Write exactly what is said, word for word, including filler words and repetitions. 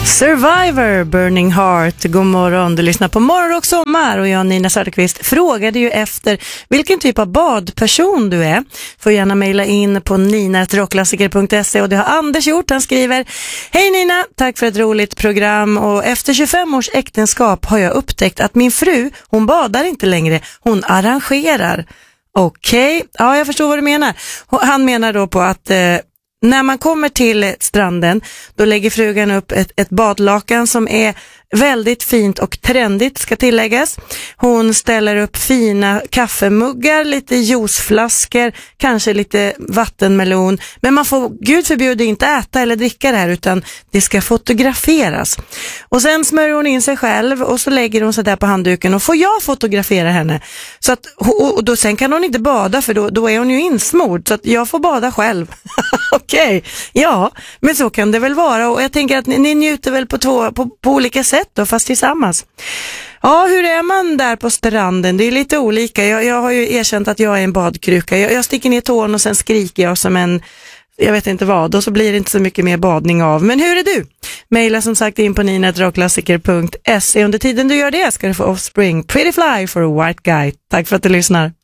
Survivor, Burning Heart. God morgon, du lyssnar på Morgon och sommar och jag, Nina Söderqvist, frågade ju efter vilken typ av badperson du är. Får gärna mejla in på nina snabel-a rockklassiker punkt se och det har Anders gjort. Han skriver: Hej Nina, tack för ett roligt program, och efter tjugofem års äktenskap har jag upptäckt att min fru, hon badar inte längre, hon arrangerar. Okej, okay. Ja, jag förstår vad du menar. Han menar då på att eh, när man kommer till stranden, då lägger frugan upp ett, ett badlakan som är väldigt fint och trendigt, ska tilläggas. Hon ställer upp fina kaffemuggar, lite juiceflaskor, kanske lite vattenmelon. Men man får, Gud förbjuder, inte äta eller dricka det här, utan det ska fotograferas. Och sen smörjer hon in sig själv och så lägger hon sig där på handduken och får jag fotografera henne. Så att, och då, sen kan hon inte bada, för då, då är hon ju insmord, så att jag får bada själv. Okej, okay. Ja, men så kan det väl vara, och jag tänker att ni, ni njuter väl på, två, på, på olika sätt då, fast tillsammans. Ja, hur är man där på stranden? Det är lite olika. Jag, jag har ju erkänt att jag är en badkruka. Jag, jag sticker ner tån och sen skriker jag som en, jag vet inte vad, och så blir det inte så mycket mer badning av. Men hur är du? Maila som sagt in på nina snabel-a rockklassiker punkt se. Under tiden du gör det ska du få Offspring, Pretty Fly for a White Guy. Tack för att du lyssnar.